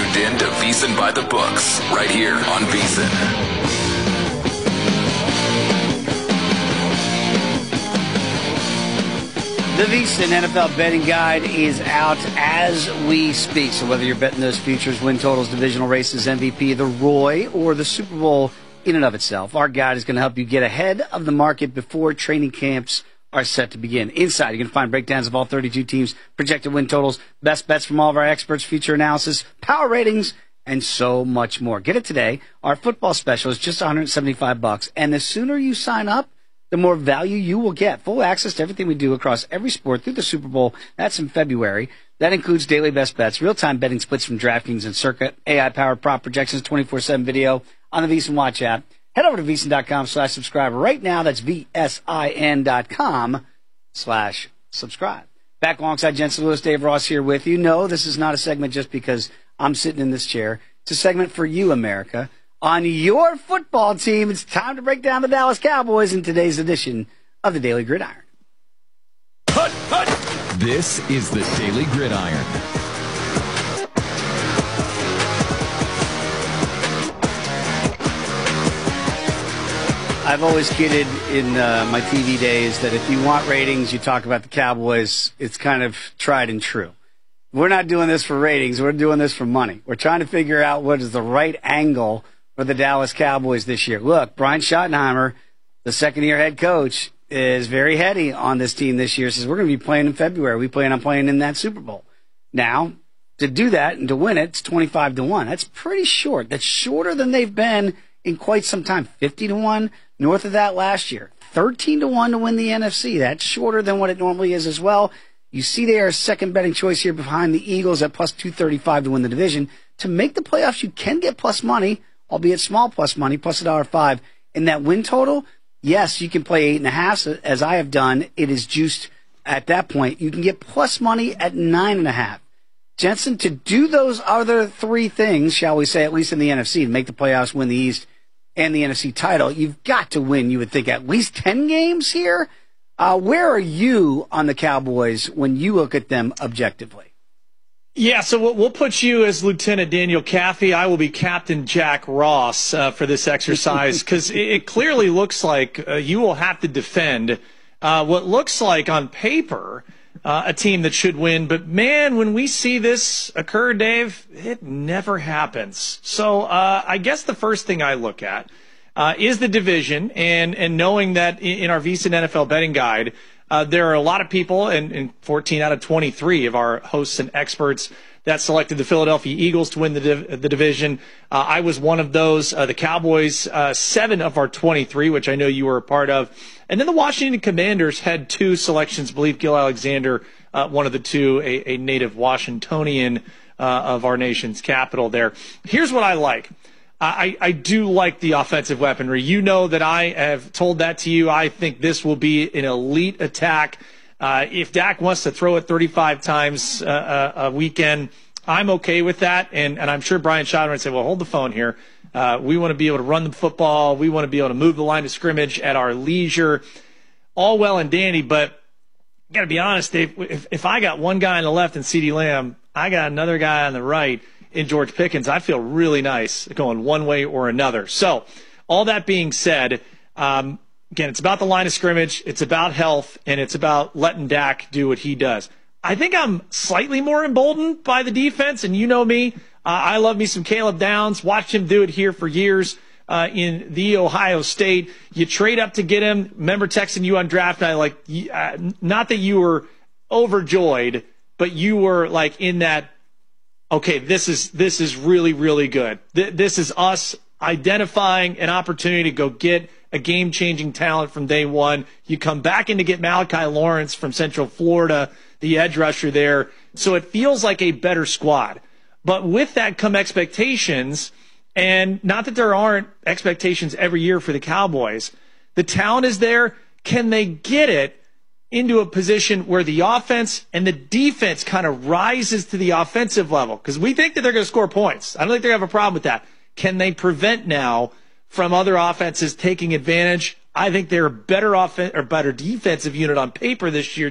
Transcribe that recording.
tuned in to VSiN by the Books, right here on VSiN. The VSiN NFL betting guide is out as we speak. So whether you're betting those futures, win totals, divisional races, MVP, the Roy, or the Super Bowl in and of itself, our guide is going to help you get ahead of the market before training camps are set to begin. Inside, you can find breakdowns of all 32 teams, projected win totals, best bets from all of our experts, future analysis, power ratings, and so much more. Get it today. Our football special is just $175, and the sooner you sign up, the more value you will get. Full access to everything we do across every sport through the Super Bowl. That's in February. That includes daily best bets, real-time betting splits from DraftKings and Circa, AI-powered prop projections, 24/7 video on the VSiN Watch app. Head over to VSiN.com/subscribe right now. That's VSIN.com/subscribe. Back alongside Jensen Lewis, Dave Ross here with you. No, this is not a segment just because I'm sitting in this chair. It's a segment for you, America. On your football team, it's time to break down the Dallas Cowboys in today's edition of the Daily Gridiron. This is the Daily Gridiron. I've always kidded in my TV days that if you want ratings, you talk about the Cowboys. It's kind of tried and true. We're not doing this for ratings. We're doing this for money. We're trying to figure out what is the right angle for the Dallas Cowboys this year. Look, Brian Schottenheimer, the second-year head coach, is very heady on this team this year. Says we're going to be playing in February. We plan on playing in that Super Bowl. Now, to do that and to win it, it's 25-1. That's pretty short. That's shorter than they've been in quite some time. 50-1. North of that last year. 13-1 to win the NFC. That's shorter than what it normally is as well. You see they are a second betting choice here behind the Eagles at plus 235 to win the division. To make the playoffs, you can get plus money, albeit small plus money, plus $1.05. In that win total, yes, you can play 8.5, as I have done. It is juiced at that point. You can get plus money at 9.5. Jensen, to do those other three things, shall we say, at least in the NFC, to make the playoffs, win the East, and the NFC title, you've got to win, you would think, at least 10 games here. Where are you on the Cowboys when you look at them objectively? Yeah, so we'll put you as Lieutenant Daniel Caffey. I will be Captain Jack Ross for this exercise because it clearly looks like you will have to defend what looks like on paper a team that should win. But, man, when we see this occur, Dave, it never happens. So I guess the first thing I look at is the division, and knowing that in our VSiN NFL betting guide, there are a lot of people, and 14 out of 23 of our hosts and experts that selected the Philadelphia Eagles to win the division. I was one of those. The Cowboys, 7 of our 23, which I know you were a part of. And then the Washington Commanders had 2 selections. I believe Gil Alexander, one of the 2, a native Washingtonian of our nation's capital there. Here's what I like. I do like the offensive weaponry. You know that I have told that to you. I think this will be an elite attack. If Dak wants to throw it 35 times a weekend, I'm okay with that. And I'm sure Brian Schottenheimer would say, well, hold the phone here. We want to be able to run the football. We want to be able to move the line of scrimmage at our leisure. All well and dandy, but you got to be honest, Dave. If I got one guy on the left in CeeDee Lamb, I got another guy on the right in George Pickens, I feel really nice going one way or another. So all that being said, again, it's about the line of scrimmage, it's about health, and it's about letting Dak do what he does. I think I'm slightly more emboldened by the defense, and you know me. I love me some Caleb Downs. Watched him do it here for years in the Ohio State. You trade up to get him. Remember texting you on draft night, like, not that you were overjoyed, but you were like in that, okay, this is really, really good. This is us identifying an opportunity to go get a game-changing talent from day one. You come back in to get Malachi Lawrence from Central Florida, the edge rusher there. So it feels like a better squad. But with that come expectations, and not that there aren't expectations every year for the Cowboys. The talent is there. Can they get it into a position where the offense and the defense kind of rises to the offensive level? Because we think that they're going to score points. I don't think they have a problem with that. Can they prevent now from other offenses taking advantage? I think they're a better defensive unit on paper this year,